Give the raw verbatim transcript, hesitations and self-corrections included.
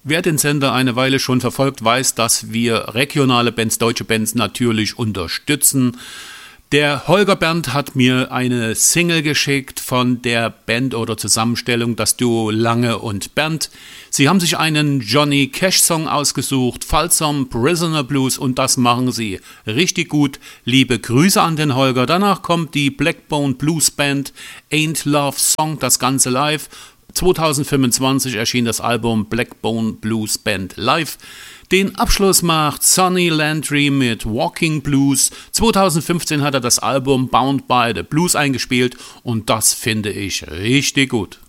Wer den Sender eine Weile schon verfolgt, weiß, dass wir regionale Bands, deutsche Bands natürlich unterstützen. Der Holger Berndt hat mir eine Single geschickt von der Band oder Zusammenstellung, das Duo Lange und Berndt. Sie haben sich einen Johnny Cash Song ausgesucht, Folsom Prisoner Blues, und das machen sie richtig gut. Liebe Grüße an den Holger. Danach kommt die Blackbone Blues Band, Ain't Love Song, das Ganze live. zwanzig fünfundzwanzig erschien das Album Blackbone Blues Band Live. Den Abschluss macht Sonny Landry mit Walking Blues. zwanzig fünfzehn hat er das Album Bound by the Blues eingespielt und das finde ich richtig gut.